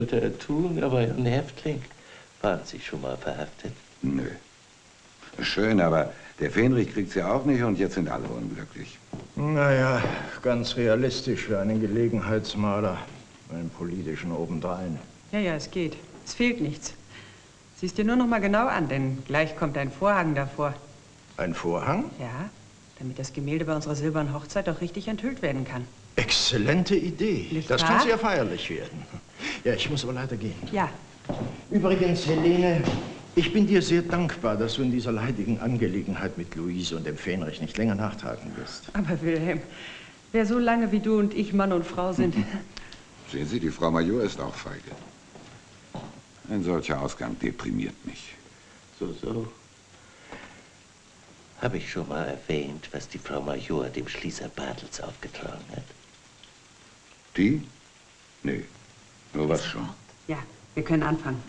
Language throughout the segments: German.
Wollte er tun, aber ein Häftling. Waren Sie schon mal verhaftet? Nö. Schön, aber der Fähnrich kriegt's ja auch nicht und jetzt sind alle unglücklich. Naja, ganz realistisch für einen Gelegenheitsmaler. Einen politischen obendrein. Ja, es geht. Es fehlt nichts. Siehst dir nur noch mal genau an, denn gleich kommt ein Vorhang davor. Ein Vorhang? Ja, damit das Gemälde bei unserer silbernen Hochzeit auch richtig enthüllt werden kann. Exzellente Idee. Nicht das wahr? kann sehr feierlich werden. Ja, ich muss aber leider gehen. Ja. Übrigens, Helene, ich bin dir sehr dankbar, dass du in dieser leidigen Angelegenheit mit Luise und dem Fähnrich nicht länger nachtragen wirst. Aber Wilhelm, wer so lange wie du und ich Mann und Frau sind... Sehen Sie, die Frau Major ist auch feige. Ein solcher Ausgang deprimiert mich. So. Habe ich schon mal erwähnt, was die Frau Major dem Schließer Bartels aufgetragen hat? Die? Nee, nur was schon. Ja, wir können anfangen.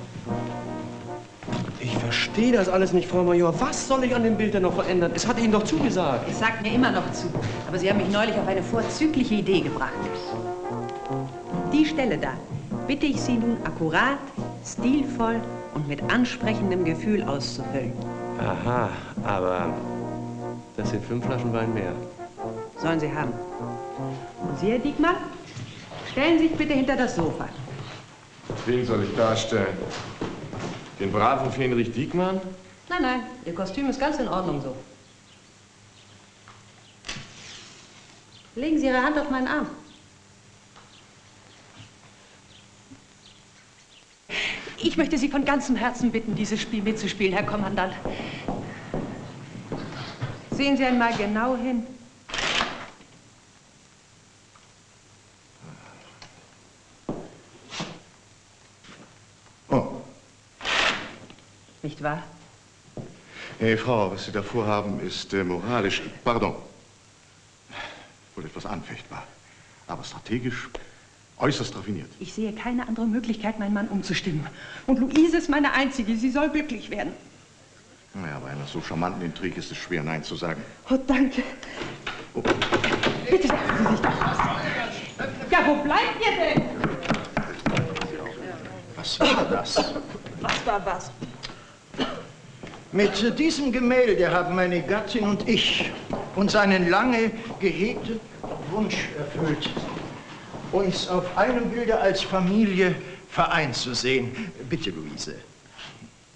Ich verstehe das alles nicht, Frau Major. Was soll ich an dem Bild denn noch verändern? Es hat Ihnen doch zugesagt. Es sagt mir immer noch zu. Aber Sie haben mich neulich auf eine vorzügliche Idee gebracht. Die Stelle da bitte ich Sie nun akkurat, stilvoll und mit ansprechendem Gefühl auszufüllen. Aha, aber das sind 5 Flaschen Wein mehr. Sollen Sie haben. Und Sie, Herr Diekmann, stellen Sie sich bitte hinter das Sofa. Wen soll ich darstellen? Den braven Fähnrich Diekmann? Nein, Ihr Kostüm ist ganz in Ordnung so. Legen Sie Ihre Hand auf meinen Arm. Ich möchte Sie von ganzem Herzen bitten, dieses Spiel mitzuspielen, Herr Kommandant. Sehen Sie einmal genau hin. Oh. Nicht wahr? Hey, Frau, was Sie da vorhaben, ist moralisch, pardon, wohl etwas anfechtbar, aber strategisch äußerst raffiniert. Ich sehe keine andere Möglichkeit, meinen Mann umzustimmen. Und Luise ist meine Einzige. Sie soll glücklich werden. Naja, bei einer so charmanten Intrige ist es schwer, Nein zu sagen. Oh, danke. Oh. Bitte setzen Sie sich doch aus. Ja, wo bleibt ihr denn? Was war das? Was war was? Mit diesem Gemälde haben meine Gattin und ich uns einen lange gehegten Wunsch erfüllt, uns auf einem Bilde als Familie vereint zu sehen. Bitte, Luise.